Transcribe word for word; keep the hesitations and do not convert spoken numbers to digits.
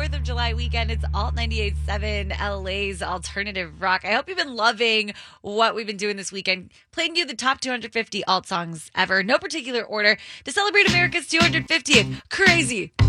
fourth of July weekend. It's Alt ninety-eight point seven, L A's alternative rock. I hope you've been loving what we've been doing this weekend. Playing you the top two hundred fifty alt songs ever. No particular order to celebrate America's two hundred fiftieth. Crazy.